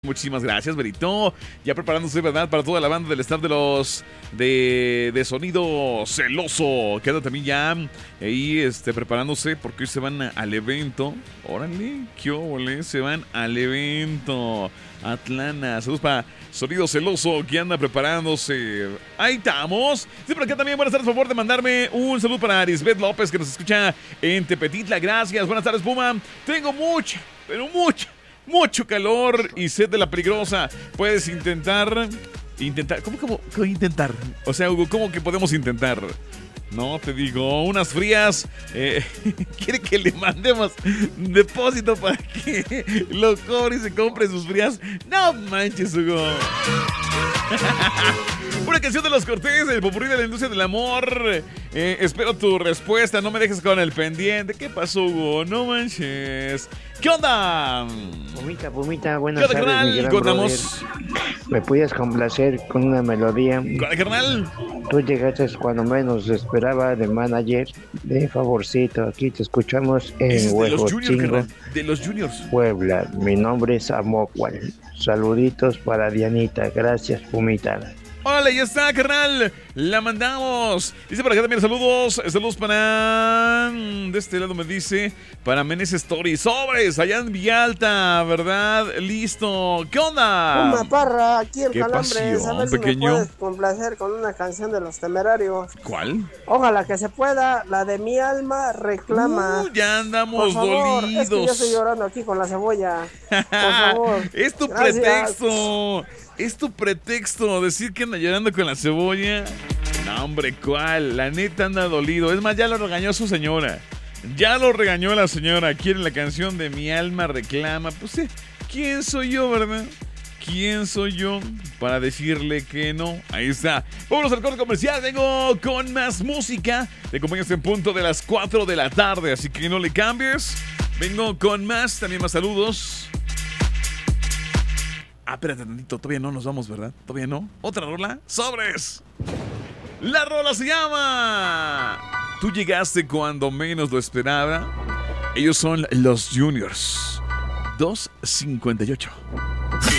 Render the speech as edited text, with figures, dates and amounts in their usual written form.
Muchísimas gracias, Berito. Ya preparándose, ¿verdad? Para toda la banda del staff de los de Sonido Celoso. Queda también ya ahí preparándose porque hoy se van al evento. Órale, qué óvole, se van al evento. Atlana, saludos para Sonido Celoso que anda preparándose. Ahí estamos. Sí, por acá también, buenas tardes, por favor de mandarme un saludo para Arisbeth López que nos escucha en Tepetitla. Gracias, buenas tardes, Puma. Tengo mucho calor y sed de la peligrosa. Puedes intentar. ¿Cómo intentar? O sea, Hugo, ¿cómo que podemos intentar? No, te digo, unas frías. Quiere que le mandemos depósito para que lo cobre y se compre sus frías. No manches, Hugo. Una canción de Los Cortés, el popurrí de la industria del amor. Espero tu respuesta, no me dejes con el pendiente. ¿Qué pasó, Hugo? No manches. ¿Qué onda? Pumita, buenas tardes, carnal? mi gran ¿Contamos? ¿Me puedes complacer con una melodía? ¿Cuál, carnal? Tú llegaste cuando menos esperaba, de Manager, de favorcito. Aquí te escuchamos en Huejotzingo, de los Juniors. Puebla. Mi nombre es Amocual. Saluditos para Dianita. Gracias, Pumita. Órale, ya está, carnal. La mandamos. Dice por acá también saludos. Saludos para... De este lado me dice... Para Menes Story. Sobres, allá en Villalta, ¿verdad? Listo. ¿Qué onda? Una parra, aquí en ¿Qué Calambres. pasión, A ver si pequeño? me puedes complacer con una canción de Los Temerarios. ¿Cuál? Ojalá que se pueda. La de Mi Alma Reclama. Ya andamos por favor, dolidos. es que yo estoy llorando aquí con la cebolla. Por favor. Es tu Gracias. pretexto. Es tu pretexto decir que anda llorando con la cebolla. No, hombre, ¿cuál? La neta anda dolido. Es más, ya lo regañó su señora. Ya lo regañó la señora. Quiere la canción de Mi Alma Reclama. Pues sí, ¿quién soy yo, verdad? ¿Quién soy yo para decirle que no? Ahí está. Vámonos al corte comercial. Vengo con más música. Te acompañas en punto de las 4 de la tarde. Así que no le cambies. Vengo con más. También más saludos. Espérate tantito, todavía no nos vamos, ¿verdad? ¿Todavía no? ¿Otra rola? ¡Sobres! La rola se llama Tú llegaste cuando menos lo esperaba. Ellos son los Juniors. 2:58.